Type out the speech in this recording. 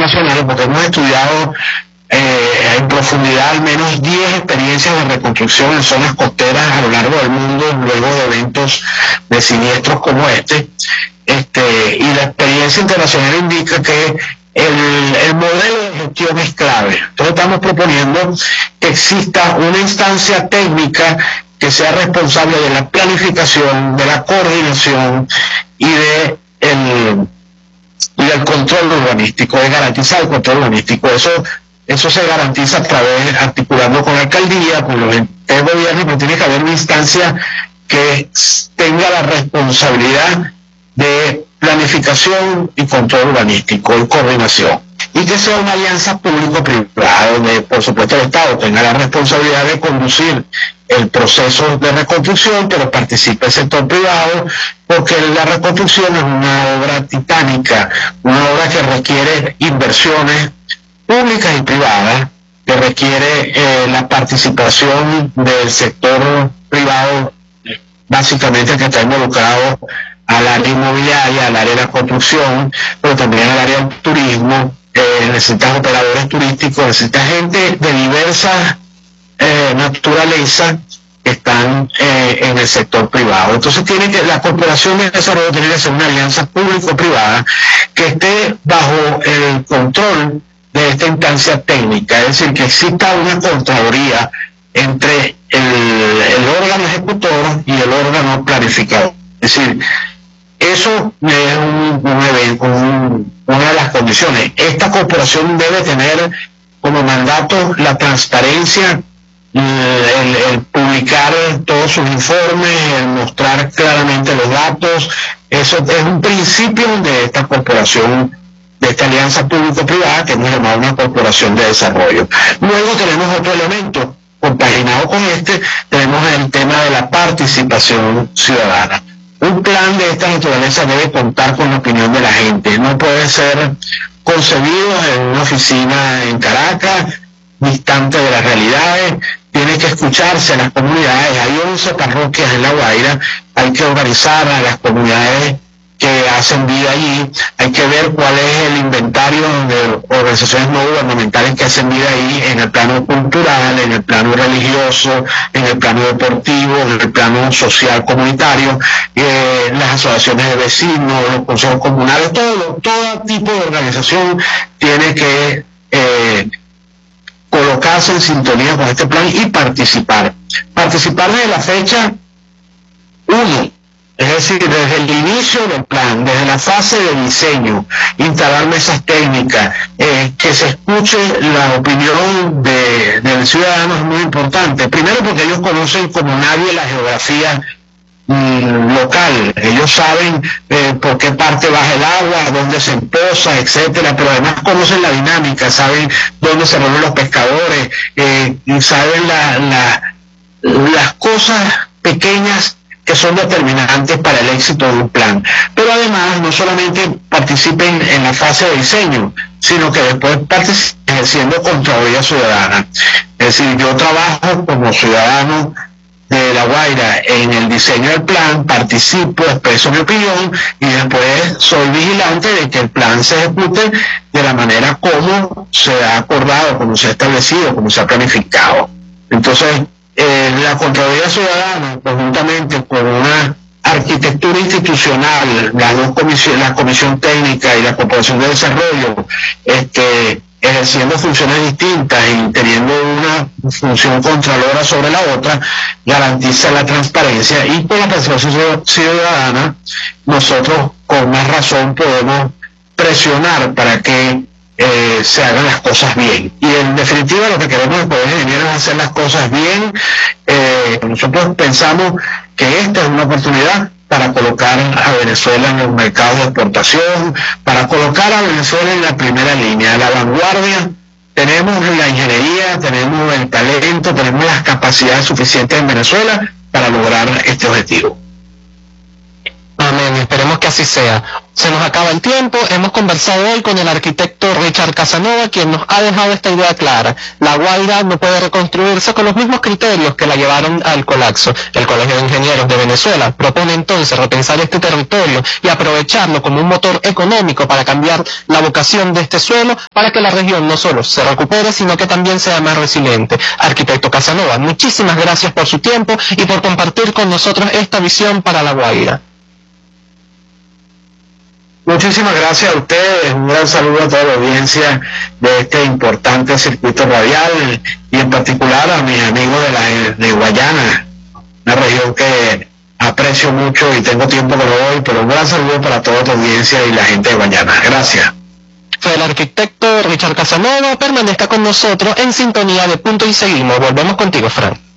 internacionales, porque hemos estudiado en profundidad al menos 10 experiencias de reconstrucción en zonas costeras a lo largo del mundo, luego de eventos de siniestros como este, y la experiencia internacional indica que el modelo de gestión es clave. Entonces estamos proponiendo que exista una instancia técnica que sea responsable de la planificación, de la coordinación y del control urbanístico, de garantizar el control urbanístico. Eso se garantiza a través, articulando con la alcaldía, con los entes de gobierno, pero tiene que haber una instancia que tenga la responsabilidad de planificación y control urbanístico y coordinación. Y que sea una alianza público-privada, donde por supuesto el Estado tenga la responsabilidad de conducir el proceso de reconstrucción, pero participe el sector privado, porque la reconstrucción es una obra titánica, una obra que requiere inversiones públicas y privadas, que requiere la participación del sector privado, básicamente que está involucrado al área inmobiliaria, al área de la construcción, pero también al área del turismo. Necesitas operadores turísticos, necesitas gente de diversas naturalezas que están en el sector privado. Entonces la Corporación de Desarrollo tiene que ser una alianza público-privada que esté bajo el control de esta instancia técnica, es decir, que exista una contraloría entre el órgano ejecutor y el órgano planificador. Es decir, eso es una de las condiciones. Esta corporación debe tener como mandato la transparencia, el publicar todos sus informes, el mostrar claramente los datos. Eso es un principio de esta corporación, de esta alianza público-privada que hemos llamado una corporación de desarrollo. Luego tenemos otro elemento compaginado con tenemos el tema de la participación ciudadana. Un plan de esta naturaleza debe contar con la opinión de la gente, no puede ser concebido en una oficina en Caracas, distante de las realidades, tiene que escucharse a las comunidades. Hay 11 parroquias en La Guaira, hay que organizar a las comunidades que hacen vida allí, hay que ver cuál es el inventario de organizaciones no gubernamentales que hacen vida ahí en el plano cultural, en el plano religioso, en el plano deportivo, en el plano social comunitario, las asociaciones de vecinos, los consejos comunales, todo tipo de organización tiene que colocarse en sintonía con este plan y participar desde la fecha 1. Es decir, desde el inicio del plan, desde la fase de diseño, instalar mesas técnicas, que se escuche la opinión del ciudadano es muy importante. Primero porque ellos conocen como nadie la geografía local, ellos saben por qué parte baja el agua, dónde se empoza, etcétera, pero además conocen la dinámica, saben dónde se reúnen los pescadores, y saben las cosas pequeñas que son determinantes para el éxito de un plan. Pero además no solamente participen en la fase de diseño, sino que después participen ejerciendo contraloría ciudadana. Es decir, yo trabajo como ciudadano de La Guaira en el diseño del plan, participo, expreso mi opinión y después soy vigilante de que el plan se ejecute de la manera como se ha acordado, como se ha establecido, como se ha planificado. Entonces, la Contraloría Ciudadana, conjuntamente con una arquitectura institucional, las dos comisiones, la Comisión Técnica y la Corporación de Desarrollo, ejerciendo funciones distintas y teniendo una función contralora sobre la otra, garantiza la transparencia, y con la participación ciudadana nosotros con más razón podemos presionar para que se hagan las cosas bien. Y en definitiva lo que queremos después de ingenieros es hacer las cosas bien. Nosotros pensamos que esta es una oportunidad para colocar a Venezuela en los mercados de exportación, para colocar a Venezuela en la primera línea, a la vanguardia. Tenemos la ingeniería, tenemos el talento, tenemos las capacidades suficientes en Venezuela para lograr este objetivo. Amén, esperemos que así sea. Se nos acaba el tiempo. Hemos conversado hoy con el arquitecto Richard Casanova, quien nos ha dejado esta idea clara. La Guaira no puede reconstruirse con los mismos criterios que la llevaron al colapso. El Colegio de Ingenieros de Venezuela propone entonces repensar este territorio y aprovecharlo como un motor económico para cambiar la vocación de este suelo, para que la región no solo se recupere, sino que también sea más resiliente. Arquitecto Casanova, muchísimas gracias por su tiempo y por compartir con nosotros esta visión para La Guaira. Muchísimas gracias a ustedes, un gran saludo a toda la audiencia de este importante circuito radial y en particular a mis amigos de Guayana, una región que aprecio mucho y tengo tiempo que no voy, pero un gran saludo para toda tu audiencia y la gente de Guayana. Gracias. Fue el arquitecto Richard Casanova. Permanezca con nosotros en sintonía de Punto y Seguimos. Volvemos contigo, Fran.